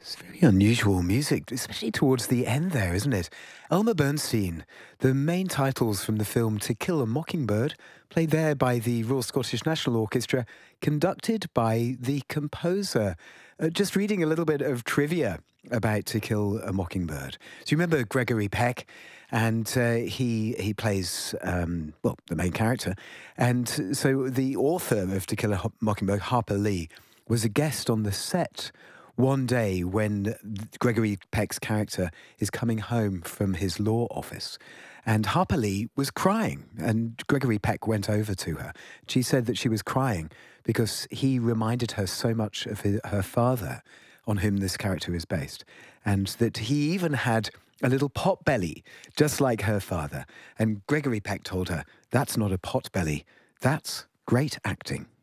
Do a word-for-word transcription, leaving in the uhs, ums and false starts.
It's very unusual music, especially towards the end there, isn't it? Elmer Bernstein, the main titles from the film To Kill a Mockingbird, played there by the Royal Scottish National Orchestra, conducted by the composer. Uh, just reading a little bit of trivia about To Kill a Mockingbird. So you remember Gregory Peck, and uh, he he plays um, well the main character, and so the author of To Kill a Ho- Mockingbird, Harper Lee, was a guest on the set one day when Gregory Peck's character is coming home from his law office. And Harper Lee was crying, and Gregory Peck went over to her. She said that she was crying because he reminded her so much of his, her father, on whom this character is based, and that he even had a little pot belly, just like her father. And Gregory Peck told her, "That's not a pot belly, that's great acting."